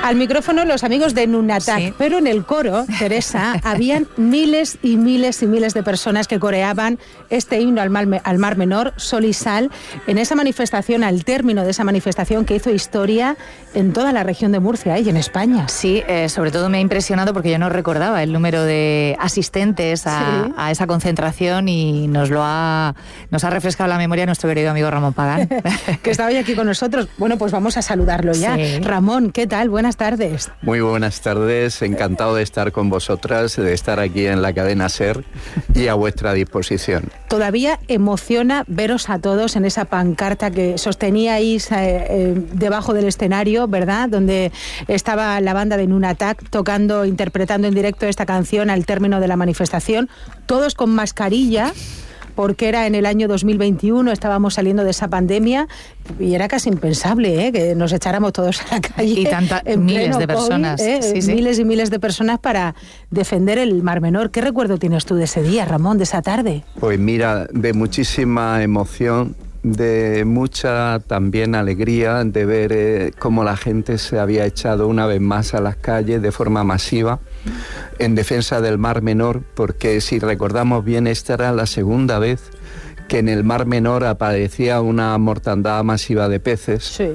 Al micrófono los amigos de Nunatak, sí. Pero en el coro, Teresa, habían miles y miles y miles de personas que coreaban este himno al Mar Menor, Sol y Sal, en esa manifestación, al término de esa manifestación que hizo historia en toda la región de Murcia y en España. Sí, sobre todo me ha impresionado porque yo no recordaba el número de asistentes a esa concentración y nos ha refrescado la memoria nuestro querido amigo Ramón Pagán. Que está hoy aquí con nosotros. Bueno, pues vamos a saludarlo ya. Sí. Ramón, ¿qué tal? Buenas tardes. Muy buenas tardes, encantado de estar con vosotras, de estar aquí en la cadena SER y a vuestra disposición. Todavía emociona veros a todos en esa pancarta que sosteníais debajo del escenario, ¿verdad? Donde estaba la banda de Nunatak tocando, interpretando en directo esta canción al término de la manifestación, todos con mascarilla, porque era en el año 2021, estábamos saliendo de esa pandemia y era casi impensable que nos echáramos todos a la calle. Y miles de personas. Sí. Miles y miles de personas para defender el Mar Menor. ¿Qué recuerdo tienes tú de ese día, Ramón, de esa tarde? Pues mira, de muchísima emoción, de mucha también alegría de ver cómo la gente se había echado una vez más a las calles de forma masiva en defensa del Mar Menor, porque si recordamos bien, esta era la segunda vez que en el Mar Menor aparecía una mortandad masiva de peces. Sí.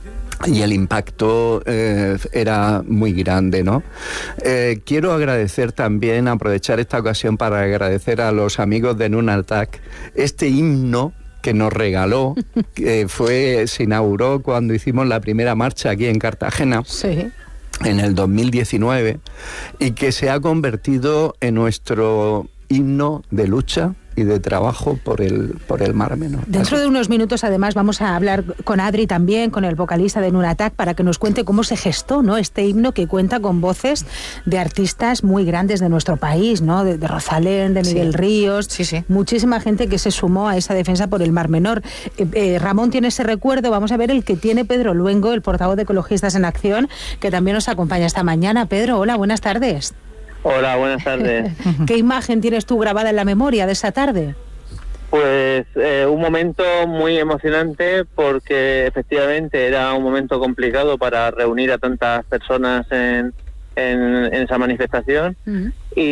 Y el impacto era muy grande, ¿no? Quiero agradecer también, aprovechar esta ocasión para agradecer a los amigos de Nunatak este himno que nos regaló, que se inauguró cuando hicimos la primera marcha aquí en Cartagena. Sí. En el 2019, y que se ha convertido en nuestro himno de lucha y de trabajo por el Mar Menor. Dentro de unos minutos, además, vamos a hablar con Adri también, con el vocalista de Nunatak, para que nos cuente cómo se gestó, ¿no?, este himno que cuenta con voces de artistas muy grandes de nuestro país, ¿no?, de Rosalén, de Miguel Ríos, muchísima gente que se sumó a esa defensa por el Mar Menor. Ramón tiene ese recuerdo, vamos a ver el que tiene Pedro Luengo, el portavoz de Ecologistas en Acción, que también nos acompaña esta mañana. Pedro, hola, buenas tardes. Hola, buenas tardes. ¿Qué imagen tienes tú grabada en la memoria de esa tarde? Pues un momento muy emocionante, porque efectivamente era un momento complicado para reunir a tantas personas en esa manifestación. Uh-huh.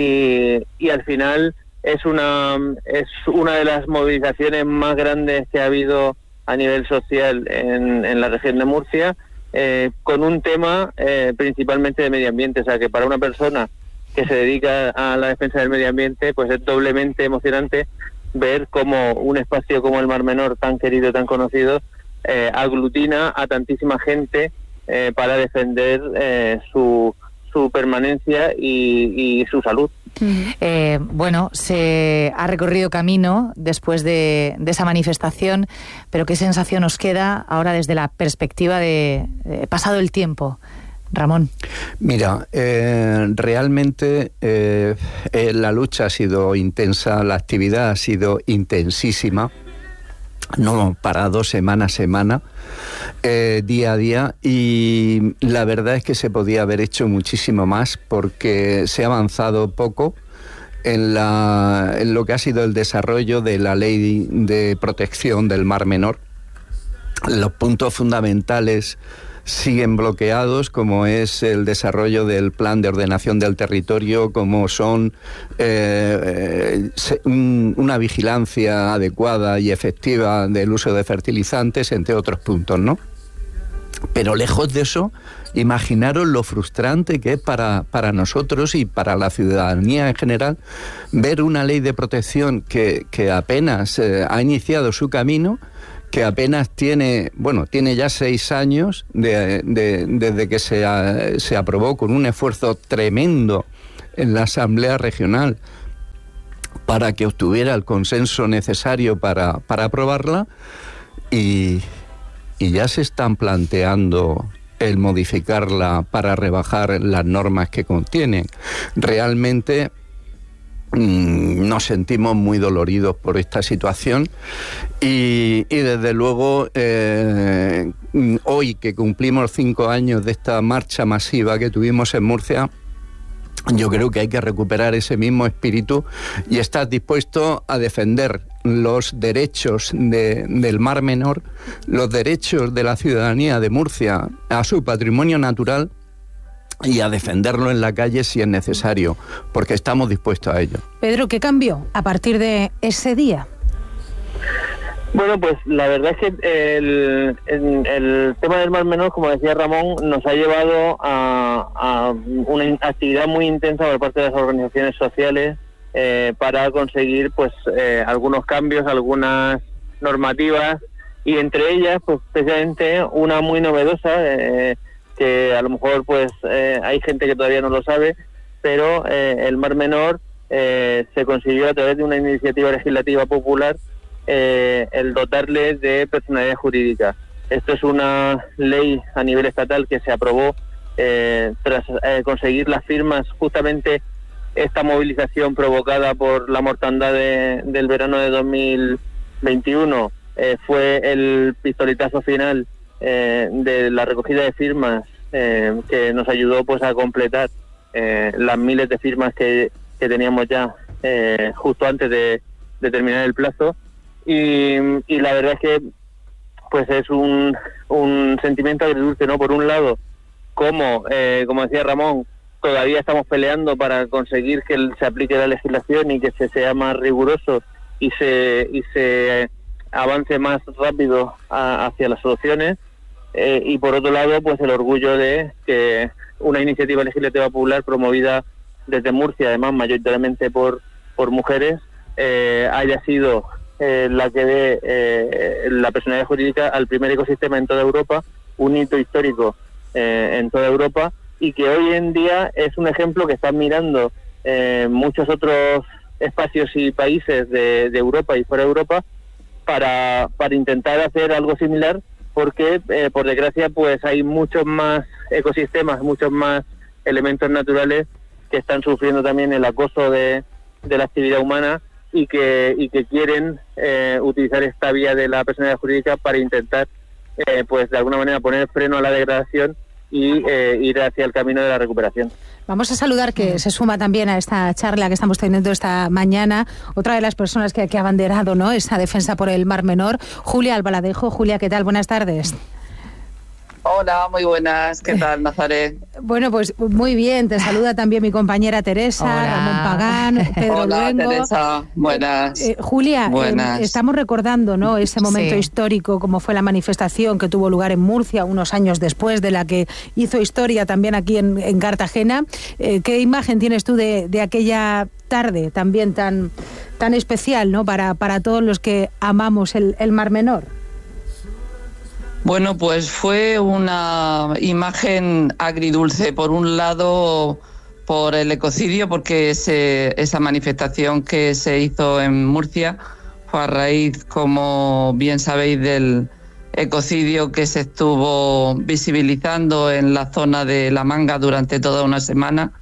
Y al final es una de las movilizaciones más grandes que ha habido a nivel social en la región de Murcia, con un tema principalmente de medio ambiente. O sea, que para una persona que se dedica a la defensa del medio ambiente, pues es doblemente emocionante ver cómo un espacio como el Mar Menor, tan querido, tan conocido, aglutina a tantísima gente para defender su permanencia y su salud. Bueno, se ha recorrido camino después de esa manifestación, pero ¿qué sensación os queda ahora desde la perspectiva de pasado el tiempo? Ramón. Mira, realmente la lucha ha sido intensa, la actividad ha sido intensísima, no hemos parado semana a semana, día a día, y la verdad es que se podía haber hecho muchísimo más, porque se ha avanzado poco en lo que ha sido el desarrollo de la ley de protección del Mar Menor. Los puntos fundamentales siguen bloqueados, como es el desarrollo del plan de ordenación del territorio, como son una vigilancia adecuada y efectiva del uso de fertilizantes, entre otros puntos, ¿no? Pero lejos de eso, imaginaros lo frustrante que es para nosotros y para la ciudadanía en general ver una ley de protección que apenas ha iniciado su camino, que apenas tiene ya 6 años desde que se aprobó, con un esfuerzo tremendo en la Asamblea Regional para que obtuviera el consenso necesario para aprobarla, y ya se están planteando el modificarla para rebajar las normas que contienen. Realmente nos sentimos muy doloridos por esta situación y desde luego hoy que cumplimos 5 años de esta marcha masiva que tuvimos en Murcia, yo creo que hay que recuperar ese mismo espíritu y estar dispuesto a defender los derechos del Mar Menor, los derechos de la ciudadanía de Murcia a su patrimonio natural y a defenderlo en la calle si es necesario, porque estamos dispuestos a ello. Pedro, ¿qué cambió a partir de ese día? Bueno, pues la verdad es que el tema del Mar Menor, como decía Ramón, nos ha llevado a una actividad muy intensa por parte de las organizaciones sociales para conseguir pues algunos cambios, algunas normativas, y entre ellas pues precisamente una muy novedosa que a lo mejor pues hay gente que todavía no lo sabe, pero el Mar Menor se consiguió a través de una iniciativa legislativa popular el dotarle de personalidad jurídica. Esto es una ley a nivel estatal que se aprobó tras conseguir las firmas. Justamente esta movilización provocada por la mortandad del verano de 2021 fue el pistoletazo final de la recogida de firmas que nos ayudó pues a completar las miles de firmas que teníamos ya justo antes de terminar el plazo. Y la verdad es que pues es un sentimiento agridulce, ¿no? Por un lado, como decía Ramón, todavía estamos peleando para conseguir que se aplique la legislación y que se sea más riguroso y se avance más rápido hacia las soluciones, y por otro lado pues el orgullo de que una iniciativa legislativa popular promovida desde Murcia, además mayoritariamente por mujeres, haya sido la que dé la personalidad jurídica al primer ecosistema en toda Europa, un hito histórico en toda Europa, y que hoy en día es un ejemplo que están mirando muchos otros espacios y países de Europa y fuera de Europa para intentar hacer algo similar, porque por desgracia pues hay muchos más ecosistemas, muchos más elementos naturales que están sufriendo también el acoso de la actividad humana y que quieren utilizar esta vía de la personalidad jurídica para intentar pues de alguna manera poner freno a la degradación y ir hacia el camino de la recuperación. Vamos a saludar, que se suma también a esta charla que estamos teniendo esta mañana, otra de las personas que ha abanderado, ¿no?, esa defensa por el Mar Menor, Julia Albaladejo. Julia, ¿qué tal? Buenas tardes. Hola, muy buenas. ¿Qué tal, Nazaret? Bueno, pues muy bien. Te saluda también mi compañera Teresa, Ramón Pagán, Pedro Hola, Luengo. Teresa. Buenas. Julia, buenas. Estamos recordando, ¿no?, ese momento histórico, como fue la manifestación que tuvo lugar en Murcia unos años después, de la que hizo historia también aquí en Cartagena. ¿Qué imagen tienes tú de aquella tarde también tan especial, ¿no?, para todos los que amamos el Mar Menor? Bueno, pues fue una imagen agridulce. Por un lado, por el ecocidio, porque esa manifestación que se hizo en Murcia fue a raíz, como bien sabéis, del ecocidio que se estuvo visibilizando en la zona de La Manga durante toda una semana,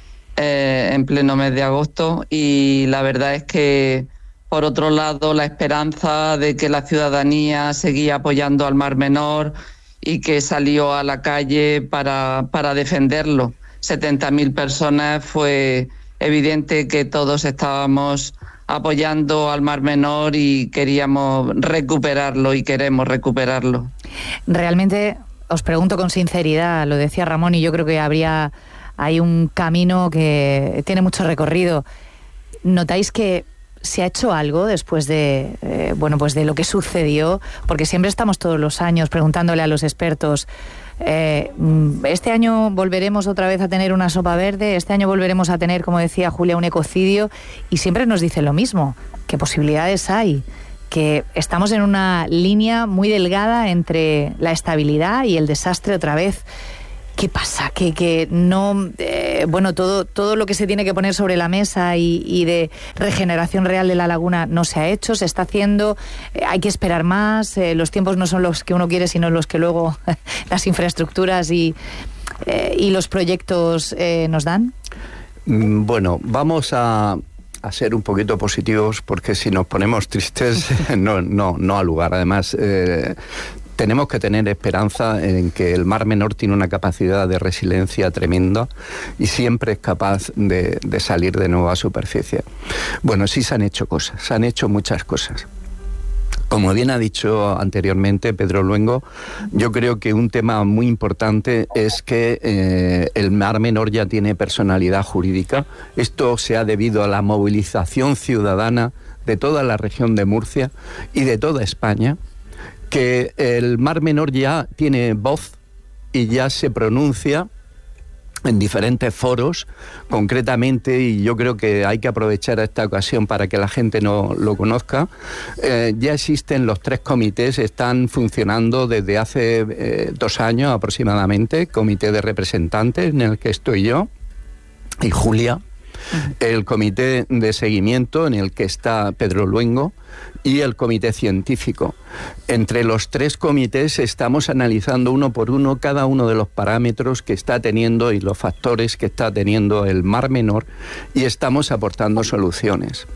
en pleno mes de agosto. Y la verdad es que, por otro lado, la esperanza de que la ciudadanía seguía apoyando al Mar Menor y que salió a la calle para defenderlo. 70.000 personas, fue evidente que todos estábamos apoyando al Mar Menor y queríamos recuperarlo y queremos recuperarlo. Realmente, os pregunto con sinceridad, lo decía Ramón, y yo creo que hay un camino que tiene mucho recorrido. ¿Notáis que se ha hecho algo después de pues de lo que sucedió? Porque siempre estamos todos los años preguntándole a los expertos, este año volveremos otra vez a tener una sopa verde, este año volveremos a tener, como decía Julia, un ecocidio, y siempre nos dicen lo mismo, que posibilidades hay, que estamos en una línea muy delgada entre la estabilidad y el desastre otra vez. ¿Qué pasa? Que no, todo lo que se tiene que poner sobre la mesa y de regeneración real de la laguna no se ha hecho, se está haciendo, hay que esperar más, los tiempos no son los que uno quiere, sino los que luego las infraestructuras y los proyectos nos dan. Bueno, vamos a ser un poquito positivos, porque si nos ponemos tristes no ha lugar. Además, tenemos que tener esperanza en que el Mar Menor tiene una capacidad de resiliencia tremenda y siempre es capaz de salir de nuevo a superficie. Bueno, sí se han hecho cosas, se han hecho muchas cosas. Como bien ha dicho anteriormente Pedro Luengo, yo creo que un tema muy importante es que el Mar Menor ya tiene personalidad jurídica. Esto se ha debido a la movilización ciudadana de toda la región de Murcia y de toda España, que el Mar Menor ya tiene voz y ya se pronuncia en diferentes foros, concretamente, y yo creo que hay que aprovechar esta ocasión para que la gente no lo conozca. Ya existen los 3 comités, están funcionando desde hace 2 años aproximadamente, comité de representantes en el que estoy yo y Julia, el comité de seguimiento en el que está Pedro Luengo y el comité científico. Entre los 3 comités estamos analizando uno por uno cada uno de los parámetros que está teniendo y los factores que está teniendo el Mar Menor y estamos aportando soluciones.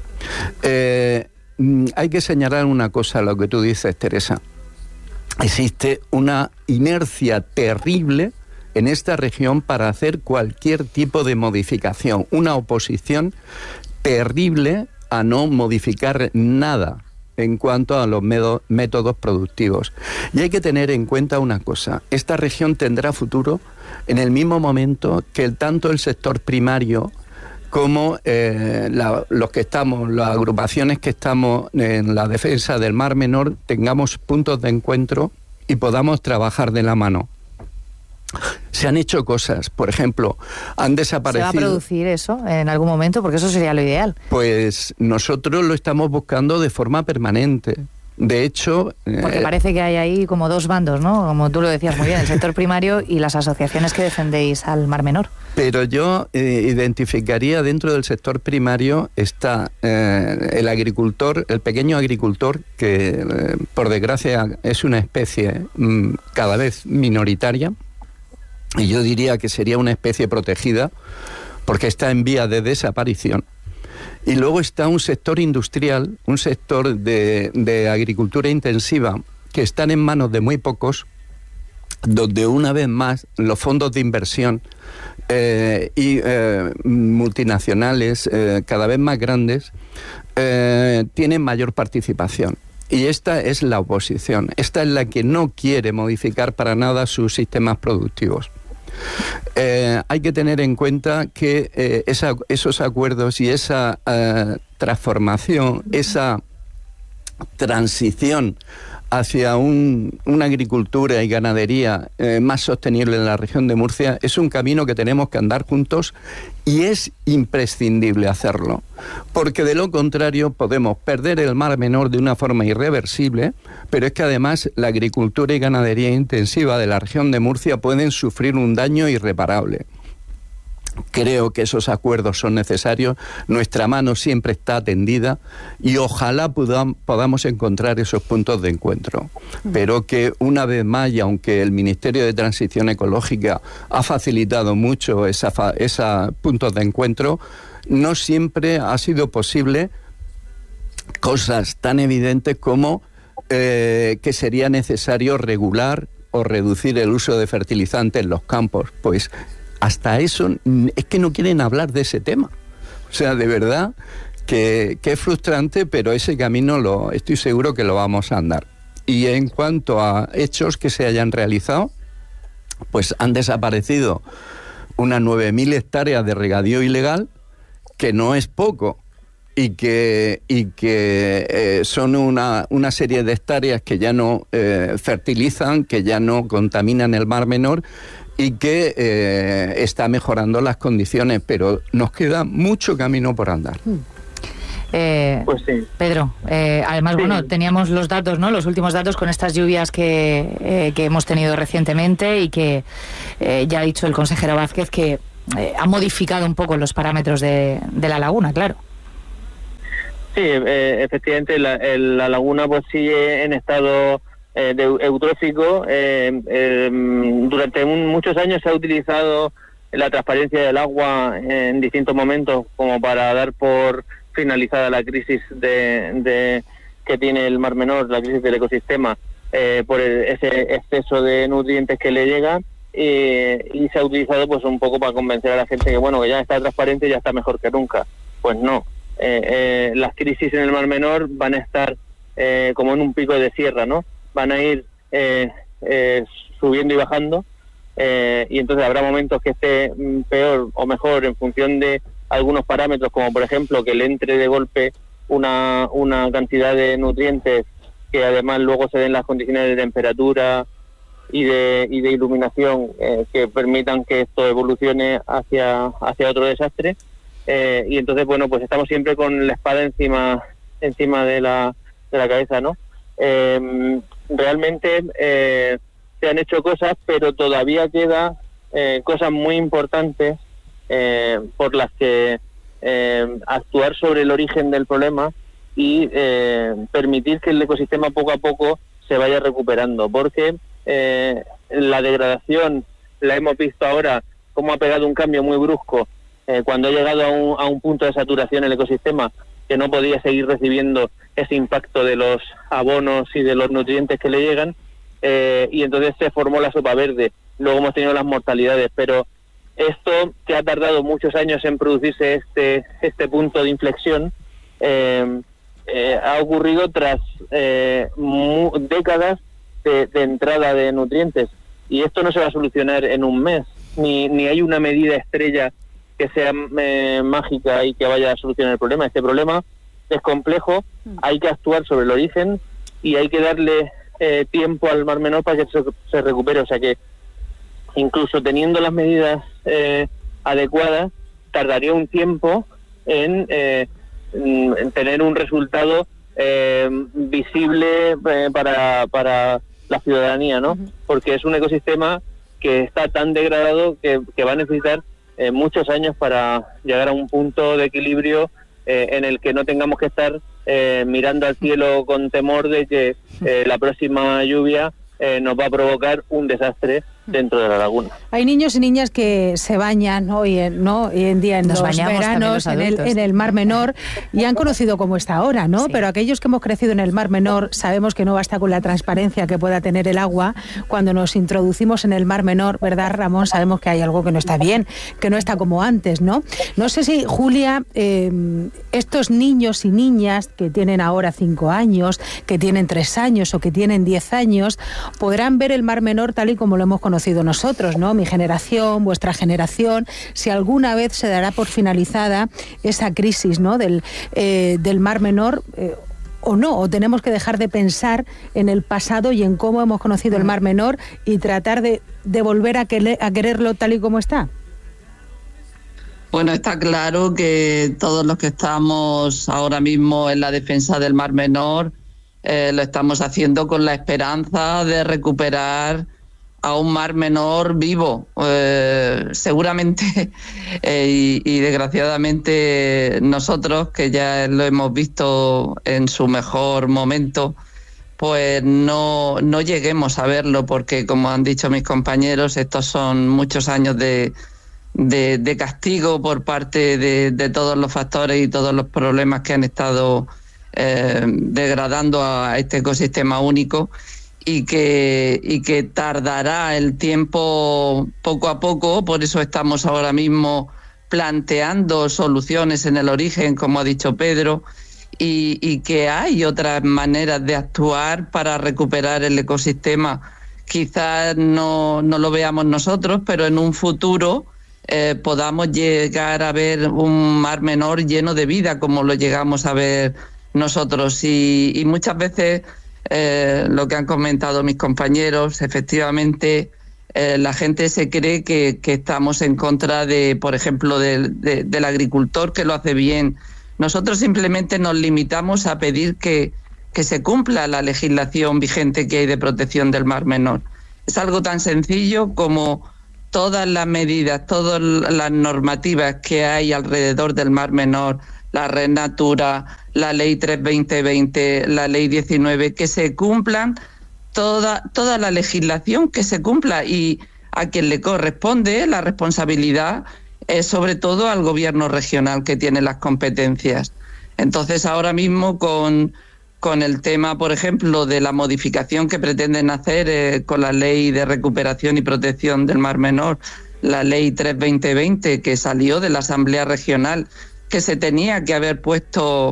Hay que señalar una cosa, lo que tú dices, Teresa. Existe una inercia terrible en esta región para hacer cualquier tipo de modificación, una oposición terrible a no modificar nada en cuanto a los métodos productivos. Y hay que tener en cuenta una cosa: esta región tendrá futuro en el mismo momento que tanto el sector primario como los que estamos, las agrupaciones que estamos en la defensa del Mar Menor, tengamos puntos de encuentro y podamos trabajar de la mano. Se han hecho cosas, por ejemplo, han desaparecido... ¿Se va a producir eso en algún momento? Porque eso sería lo ideal. Pues nosotros lo estamos buscando de forma permanente. De hecho... Porque parece que hay ahí como 2 bandos, ¿no? Como tú lo decías muy bien, el sector primario y las asociaciones que defendéis al Mar Menor. Pero yo identificaría dentro del sector primario está el agricultor, el pequeño agricultor, que por desgracia es una especie cada vez minoritaria. Y yo diría que sería una especie protegida porque está en vía de desaparición. Y luego está un sector industrial, un sector de agricultura intensiva que están en manos de muy pocos, donde una vez más los fondos de inversión y multinacionales cada vez más grandes tienen mayor participación. Y esta es la oposición, esta es la que no quiere modificar para nada sus sistemas productivos. Hay que tener en cuenta que esos acuerdos y esa transformación, esa transición hacia una agricultura y ganadería más sostenible en la región de Murcia es un camino que tenemos que andar juntos y es imprescindible hacerlo, porque de lo contrario podemos perder el Mar Menor de una forma irreversible, pero es que además la agricultura y ganadería intensiva de la región de Murcia pueden sufrir un daño irreparable. Creo que esos acuerdos son necesarios, nuestra mano siempre está tendida y ojalá podamos encontrar esos puntos de encuentro. Pero que una vez más, y aunque el Ministerio de Transición Ecológica ha facilitado mucho esos puntos de encuentro, no siempre ha sido posible cosas tan evidentes como que sería necesario regular o reducir el uso de fertilizantes en los campos. Pues hasta eso es que no quieren hablar de ese tema. O sea, de verdad que es frustrante, pero ese camino estoy seguro que lo vamos a andar. Y en cuanto a hechos que se hayan realizado, pues han desaparecido unas 9.000 hectáreas de regadío ilegal, que no es poco, y que son una serie de hectáreas que ya no fertilizan, que ya no contaminan el Mar Menor, y que está mejorando las condiciones, pero nos queda mucho camino por andar. Pues sí. Pedro, además, sí. Bueno, teníamos los datos, ¿no? Los últimos datos con estas lluvias que hemos tenido recientemente y que ya ha dicho el consejero Vázquez que ha modificado un poco los parámetros de la laguna, claro. Sí, efectivamente la laguna pues sigue en estado eutrófico. Durante muchos años se ha utilizado la transparencia del agua en distintos momentos como para dar por finalizada la crisis que tiene el Mar Menor, la crisis del ecosistema, por ese exceso de nutrientes que le llega, y se ha utilizado pues un poco para convencer a la gente que bueno, que ya está transparente y ya está mejor que nunca. Pues no, las crisis en el Mar Menor van a estar como en un pico de sierra, ¿no? Van a ir subiendo y bajando, y entonces habrá momentos que esté peor o mejor en función de algunos parámetros, como por ejemplo que le entre de golpe una cantidad de nutrientes que además luego se den las condiciones de temperatura y de iluminación que permitan que esto evolucione hacia otro desastre, y entonces bueno, pues estamos siempre con la espada encima de la cabeza, ¿no? Realmente se han hecho cosas, pero todavía queda cosas muy importantes por las que actuar sobre el origen del problema y permitir que el ecosistema poco a poco se vaya recuperando, porque la degradación la hemos visto ahora cómo ha pegado un cambio muy brusco cuando ha llegado a un punto de saturación el ecosistema que no podía seguir recibiendo ese impacto de los abonos y de los nutrientes que le llegan, y entonces se formó la sopa verde. Luego hemos tenido las mortalidades, pero esto, que ha tardado muchos años en producirse este punto de inflexión, ha ocurrido tras décadas de entrada de nutrientes, y esto no se va a solucionar en un mes, ni hay una medida estrella que sea mágica y que vaya a solucionar el problema. Este problema es complejo, hay que actuar sobre el origen y hay que darle tiempo al Mar Menor para que se recupere. O sea que incluso teniendo las medidas adecuadas, tardaría un tiempo en tener un resultado visible para la ciudadanía, ¿no? Porque es un ecosistema que está tan degradado que va a necesitar muchos años para llegar a un punto de equilibrio en el que no tengamos que estar mirando al cielo con temor de que la próxima lluvia nos va a provocar un desastre dentro de la laguna. Hay niños y niñas que se bañan hoy en día en los veranos en el Mar Menor y han conocido cómo está ahora, ¿no? Sí. Pero aquellos que hemos crecido en el Mar Menor sabemos que no basta con la transparencia que pueda tener el agua. Cuando nos introducimos en el Mar Menor, ¿verdad, Ramón? Sabemos que hay algo que no está bien, que no está como antes, ¿no? No sé si, Julia, estos niños y niñas que tienen ahora 5 años, que tienen 3 años o que tienen 10 años, podrán ver el Mar Menor tal y como lo hemos conocido nosotros, ¿no? Mi generación, vuestra generación, si alguna vez se dará por finalizada esa crisis, ¿no? del Mar Menor, o no, o tenemos que dejar de pensar en el pasado y en cómo hemos conocido el Mar Menor y tratar de volver a quererlo tal y como está. Bueno, está claro que todos los que estamos ahora mismo en la defensa del Mar Menor lo estamos haciendo con la esperanza de recuperar a un Mar Menor vivo. Seguramente y desgraciadamente nosotros, que ya lo hemos visto en su mejor momento, pues no lleguemos a verlo, porque como han dicho mis compañeros, estos son muchos años de castigo por parte de todos los factores y todos los problemas que han estado degradando a este ecosistema único, y que tardará el tiempo poco a poco. Por eso estamos ahora mismo planteando soluciones en el origen, como ha dicho Pedro, y que hay otras maneras de actuar para recuperar el ecosistema. Quizás no lo veamos nosotros, pero en un futuro podamos llegar a ver un Mar Menor lleno de vida, como lo llegamos a ver nosotros. Y muchas veces lo que han comentado mis compañeros, efectivamente la gente se cree que estamos en contra de, por ejemplo, del agricultor que lo hace bien. Nosotros simplemente nos limitamos a pedir que se cumpla la legislación vigente que hay de protección del Mar Menor. Es algo tan sencillo como todas las medidas, todas las normativas que hay alrededor del Mar Menor, la Red Natura, la Ley 3/2020, la Ley 19, que se cumplan toda la legislación, que se cumpla, y a quien le corresponde la responsabilidad es sobre todo al gobierno regional, que tiene las competencias. Entonces ahora mismo con el tema, por ejemplo, de la modificación que pretenden hacer con la Ley de Recuperación y Protección del Mar Menor, la Ley 3/2020, que salió de la Asamblea Regional, que se tenía que haber puesto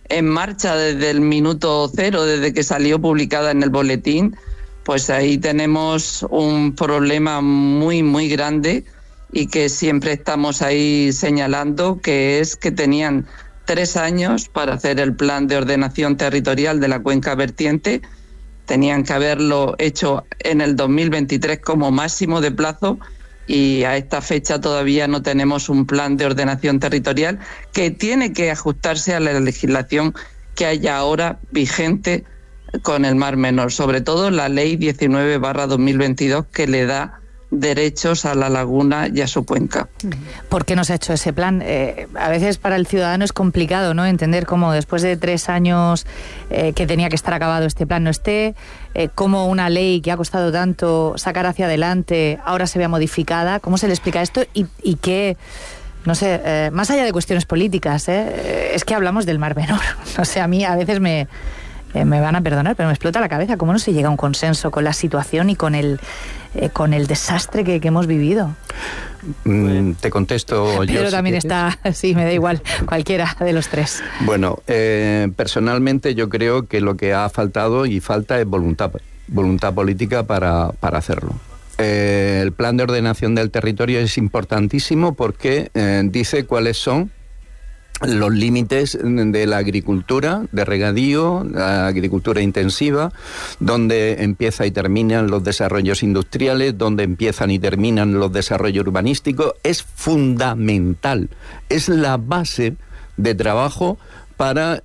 en marcha desde el minuto cero, desde que salió publicada en el boletín, pues ahí tenemos un problema muy, muy grande y que siempre estamos ahí señalando, que es que tenían 3 años para hacer el plan de ordenación territorial de la cuenca vertiente. Tenían que haberlo hecho en el 2023 como máximo de plazo, y a esta fecha todavía no tenemos un plan de ordenación territorial que tiene que ajustarse a la legislación que haya ahora vigente con el Mar Menor, sobre todo la Ley 19/2022, que le da derechos a la laguna y a su cuenca. ¿Por qué no se ha hecho ese plan? A veces para el ciudadano es complicado, ¿no?, entender cómo después de 3 años que tenía que estar acabado este plan no esté, cómo una ley que ha costado tanto sacar hacia adelante ahora se vea modificada. ¿Cómo se le explica esto? Y qué, no sé, más allá de cuestiones políticas, es que hablamos del Mar Menor. No sé, a mí a veces me van a perdonar, pero me explota la cabeza cómo no se llega a un consenso con la situación y con el desastre que hemos vivido. Te contesto yo. Pero también está, sí, me da igual, cualquiera de los 3. Bueno, personalmente yo creo que lo que ha faltado y falta es voluntad política para hacerlo. El plan de ordenación del territorio es importantísimo porque dice cuáles son los límites de la agricultura, de regadío, la agricultura intensiva, donde empieza y terminan los desarrollos industriales, donde empiezan y terminan los desarrollos urbanísticos. Es fundamental, es la base de trabajo para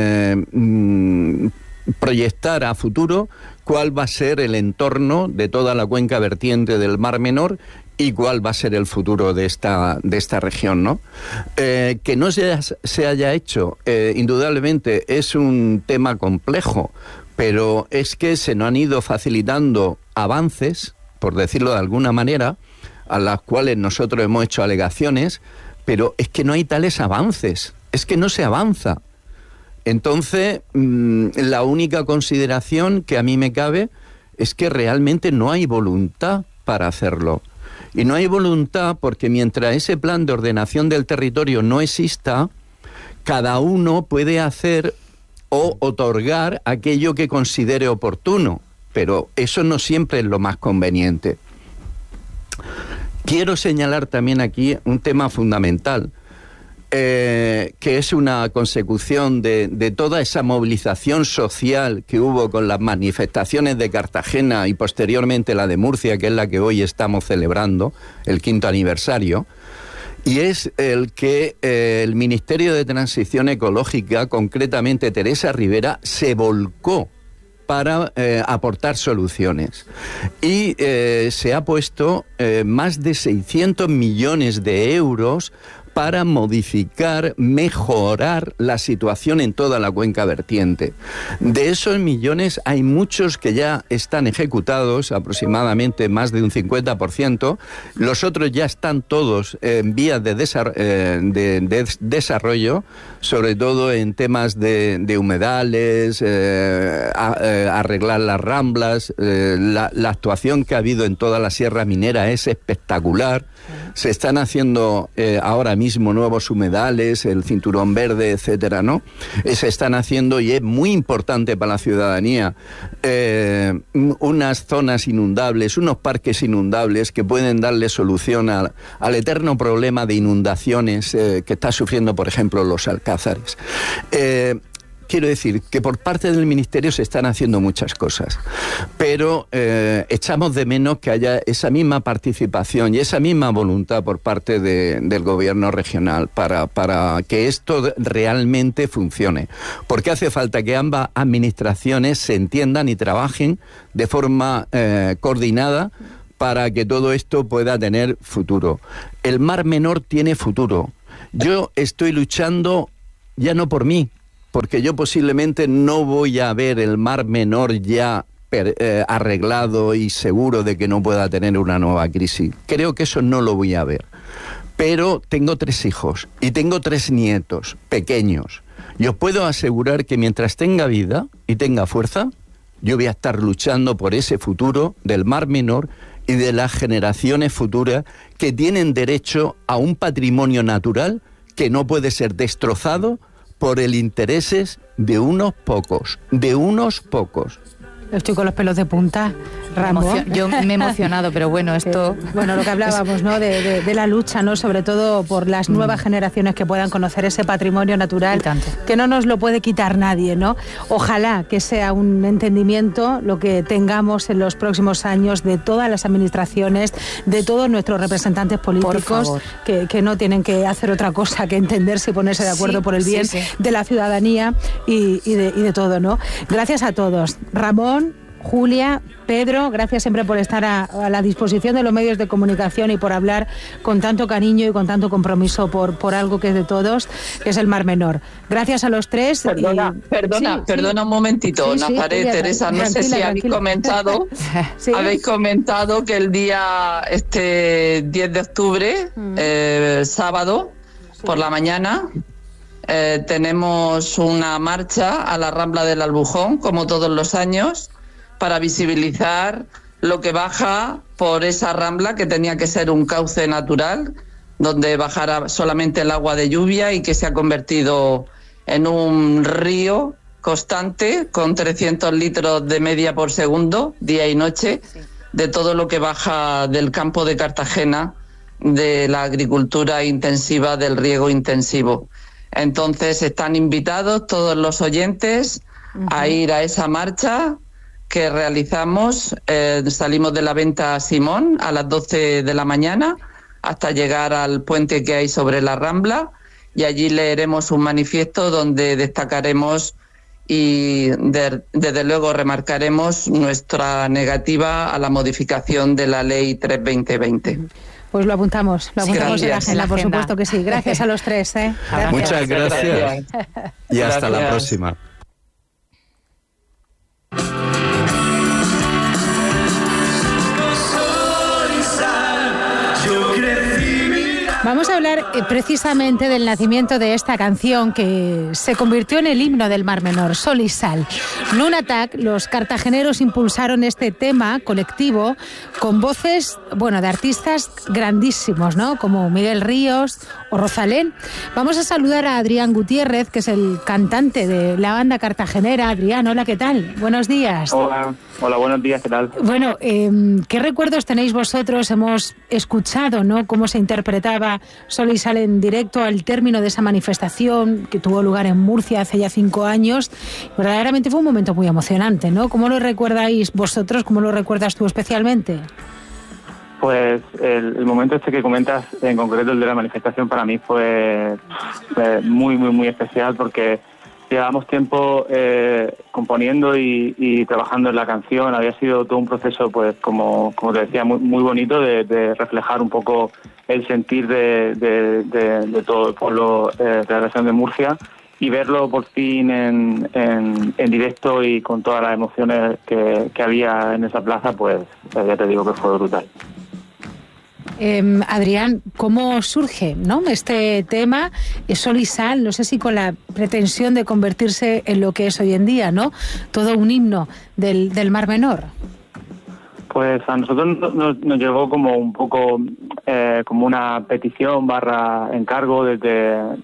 proyectar a futuro cuál va a ser el entorno de toda la cuenca vertiente del Mar Menor y cuál va a ser el futuro de esta región, ¿no? Que no se haya hecho, indudablemente es un tema complejo, pero es que se nos han ido facilitando avances, por decirlo de alguna manera, a las cuales nosotros hemos hecho alegaciones, pero es que no hay tales avances, es que no se avanza. Entonces, la única consideración que a mí me cabe es que realmente no hay voluntad para hacerlo. Y no hay voluntad porque mientras ese plan de ordenación del territorio no exista, cada uno puede hacer o otorgar aquello que considere oportuno, pero eso no siempre es lo más conveniente. Quiero señalar también aquí un tema fundamental, que es una consecución de toda esa movilización social que hubo con las manifestaciones de Cartagena y posteriormente la de Murcia, que es la que hoy estamos celebrando, el 5º aniversario, y es el que el Ministerio de Transición Ecológica, concretamente Teresa Rivera, se volcó para aportar soluciones. Y se ha puesto más de 600 millones de euros para modificar, mejorar la situación en toda la cuenca vertiente. De esos millones hay muchos que ya están ejecutados, aproximadamente más de un 50%, los otros ya están todos en vías de desarrollo, sobre todo en temas de humedales, arreglar las ramblas. La actuación que ha habido en toda la Sierra Minera es espectacular. Se están haciendo ahora mismo nuevos humedales, el cinturón verde, etcétera, ¿no? Se están haciendo, y es muy importante para la ciudadanía, unas zonas inundables, unos parques inundables que pueden darle solución al eterno problema de inundaciones que está sufriendo, por ejemplo, los Alcázares. Quiero decir que por parte del Ministerio se están haciendo muchas cosas, pero echamos de menos que haya esa misma participación y esa misma voluntad por parte del gobierno regional para que esto realmente funcione, porque hace falta que ambas administraciones se entiendan y trabajen de forma coordinada para que todo esto pueda tener futuro. El Mar Menor tiene futuro. Yo estoy luchando ya no por mí, porque yo posiblemente no voy a ver el Mar Menor ya arreglado y seguro de que no pueda tener una nueva crisis. Creo que eso no lo voy a ver. Pero tengo 3 hijos y tengo 3 nietos pequeños. Y os puedo asegurar que mientras tenga vida y tenga fuerza, yo voy a estar luchando por ese futuro del Mar Menor y de las generaciones futuras que tienen derecho a un patrimonio natural que no puede ser destrozado por el intereses de unos pocos. Estoy con los pelos de punta, Ramón. Yo me he emocionado, pero bueno, esto... Bueno, lo que hablábamos, ¿no? De la lucha, ¿no? Sobre todo por las nuevas generaciones que puedan conocer ese patrimonio natural, que no nos lo puede quitar nadie, ¿no? Ojalá que sea un entendimiento lo que tengamos en los próximos años de todas las administraciones, de todos nuestros representantes políticos, que no tienen que hacer otra cosa que entenderse y ponerse de acuerdo por el bien de la ciudadanía y de todo, ¿no? Gracias a todos. Ramón, Julia, Pedro, gracias siempre por estar a la disposición de los medios de comunicación y por hablar con tanto cariño y con tanto compromiso por algo que es de todos, que es el Mar Menor. Gracias a los tres. Perdona un momentito, Nazaret, Julia, Teresa, no sé si habéis comentado, habéis comentado que el día 10 de octubre, sábado, por la mañana, tenemos una marcha a la Rambla del Albujón, como todos los años, para visibilizar lo que baja por esa rambla, que tenía que ser un cauce natural, donde bajara solamente el agua de lluvia y que se ha convertido en un río constante con 300 litros de media por segundo, día y noche, de todo lo que baja del campo de Cartagena, de la agricultura intensiva, del riego intensivo. Entonces están invitados todos los oyentes a ir a esa marcha que realizamos. Salimos de la Venta Simón a las 12 de la mañana hasta llegar al puente que hay sobre la Rambla, y allí leeremos un manifiesto donde destacaremos y desde luego remarcaremos nuestra negativa a la modificación de la Ley 3/2020. Pues lo apuntamos en la agenda, por supuesto que sí. Gracias a los tres. Gracias. Muchas gracias. Y hasta la próxima. Vamos a hablar precisamente del nacimiento de esta canción que se convirtió en el himno del Mar Menor, Sol y Sal. Nunatak, los cartageneros impulsaron este tema colectivo con voces, de artistas grandísimos, ¿no? Como Miguel Ríos o Rosalén. Vamos a saludar a Adrián Gutiérrez, que es el cantante de la banda cartagenera. Adrián, hola, ¿qué tal? Buenos días. Hola, buenos días, ¿qué tal? Bueno, ¿qué recuerdos tenéis vosotros? Hemos escuchado, ¿no?, cómo se interpretaba Sol y Sal en directo al término de esa manifestación que tuvo lugar en Murcia hace ya 5 años. Verdaderamente fue un momento muy emocionante, ¿no? ¿Cómo lo recuerdáis vosotros? ¿Cómo lo recuerdas tú especialmente? Pues el momento este que comentas, en concreto el de la manifestación, para mí fue muy, muy, muy especial, porque llevábamos tiempo componiendo y trabajando en la canción. Había sido todo un proceso, pues como te decía, muy, muy bonito de reflejar un poco el sentir de todo el pueblo de la región de Murcia, y verlo por fin en directo y con todas las emociones que había en esa plaza, pues ya te digo que fue brutal. Adrián, ¿cómo surge, ¿no?, este tema, Sol y Sal? No sé si con la pretensión de convertirse en lo que es hoy en día, ¿no?, todo un himno del Mar Menor. Pues a nosotros nos llegó como un poco como una petición / encargo desde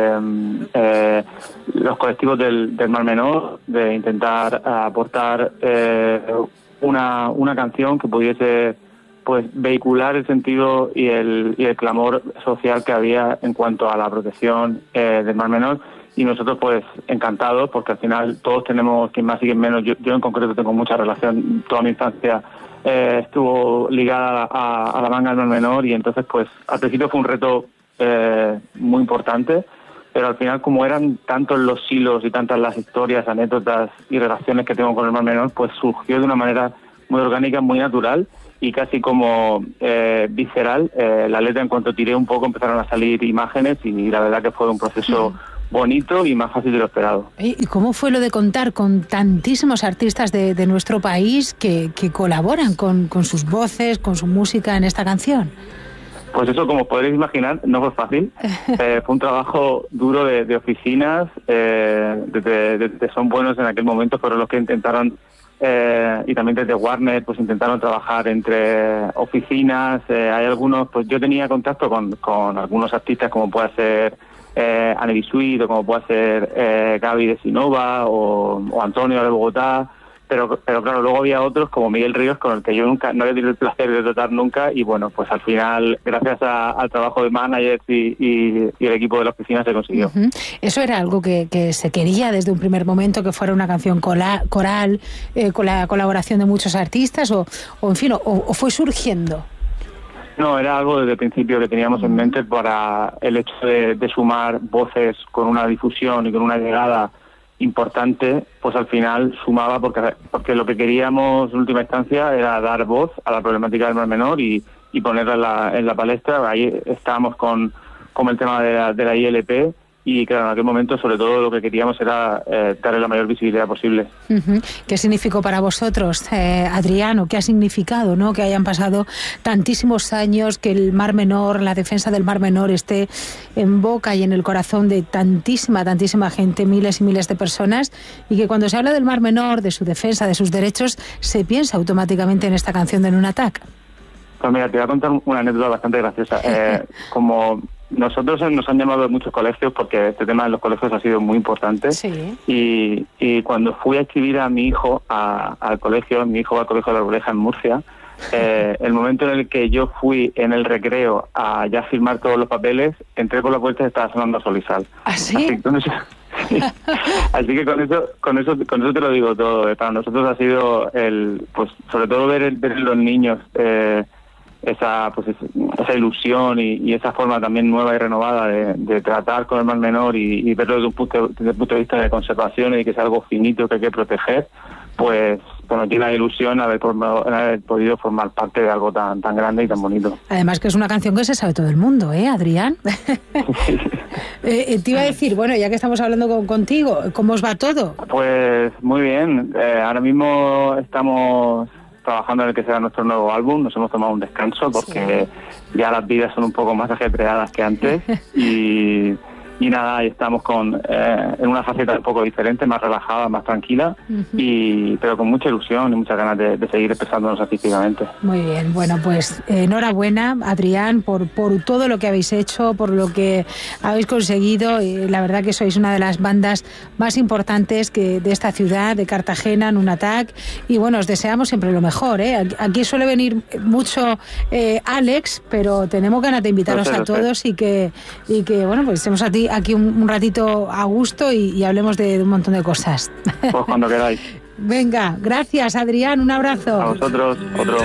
los colectivos del Mar Menor, de intentar aportar una canción que pudiese, pues, vehicular el sentido y el clamor social que había en cuanto a la protección del Mar Menor. Y nosotros, pues, encantados, porque al final todos tenemos, quien más y quien menos. Yo en concreto tengo mucha relación, toda mi infancia estuvo ligada a la manga del Mar Menor, y entonces, pues, al principio fue un reto muy importante, pero al final, como eran tantos los hilos y tantas las historias, anécdotas y relaciones que tengo con el Mar Menor, pues surgió de una manera muy orgánica, muy natural y casi como visceral. La letra, en cuanto tiré un poco, empezaron a salir imágenes, y la verdad que fue un proceso bonito y más fácil de lo esperado. ¿Y cómo fue lo de contar con tantísimos artistas de nuestro país que colaboran con sus voces, con su música en esta canción? Pues eso, como podréis imaginar, no fue fácil. Fue un trabajo duro de oficinas, de Son Buenos en aquel momento fueron los que intentaron, y también desde Warner, pues intentaron trabajar entre oficinas. Hay algunos, pues yo tenía contacto con algunos artistas, como puede ser Anne Bisuit, o como puede ser Gaby de Sinova o Antonio de Bogotá. Pero claro, luego había otros como Miguel Ríos, con el que yo nunca no había tenido el placer de tratar nunca, y bueno, pues al final, gracias al trabajo de managers y el equipo de la oficina, se consiguió. Uh-huh. ¿Eso era algo que se quería desde un primer momento, que fuera una canción coral, con la colaboración de muchos artistas, o en fin, o fue surgiendo? No, era algo desde el principio que teníamos en mente, para el hecho de sumar voces con una difusión y con una llegada importante, pues al final sumaba, porque lo que queríamos en última instancia era dar voz a la problemática del Mar Menor y ponerla en la palestra. Ahí estábamos con el tema de la ILP, y claro, en aquel momento sobre todo lo que queríamos era darle la mayor visibilidad posible. Uh-huh. ¿Qué significó para vosotros, Adrián? ¿Qué ha significado, ¿no?, que hayan pasado tantísimos años, que el Mar Menor, la defensa del Mar Menor, esté en boca y en el corazón de tantísima gente, miles y miles de personas, y que cuando se habla del Mar Menor, de su defensa, de sus derechos, se piensa automáticamente en esta canción de Nunatak? Pues mira, te voy a contar una anécdota bastante graciosa. Como nosotros nos han llamado de muchos colegios, porque este tema en los colegios ha sido muy importante. Sí. Y cuando fui a escribir a mi hijo al colegio, mi hijo va al colegio de la Arboleja en Murcia, el momento en el que yo fui en el recreo a ya firmar todos los papeles, entré por la puerta y estaba sonando Sol y Sal. ¿Ah, sí? Así que con eso te lo digo todo. Para nosotros ha sido pues sobre todo ver en los niños esa ilusión y esa forma también nueva y renovada de tratar con el Mar Menor y verlo desde el punto de vista de conservación, y que es algo finito que hay que proteger, pues nos tiene la ilusión haber podido formar parte de algo tan grande y tan bonito. Además que es una canción que se sabe todo el mundo, Adrián? Te iba a decir, bueno, ya que estamos hablando contigo, ¿cómo os va todo? Pues muy bien, ahora mismo estamos trabajando en el que será nuestro nuevo álbum. Nos hemos tomado un descanso porque ya las vidas son un poco más ajetreadas que antes y nada, ahí estamos en una faceta un poco diferente, más relajada, más tranquila, pero con mucha ilusión y muchas ganas de seguir expresándonos artísticamente. Muy bien, bueno, pues enhorabuena, Adrián, por todo lo que habéis hecho, por lo que habéis conseguido. La verdad que sois una de las bandas más importantes de esta ciudad, de Cartagena, Nunatak, y bueno, os deseamos siempre lo mejor. Aquí suele venir mucho Alex, pero tenemos ganas de invitaros a todos y que bueno, pues estemos aquí un ratito a gusto y hablemos de un montón de cosas. Pues cuando queráis. Venga, gracias, Adrián, un abrazo. A vosotros, otro.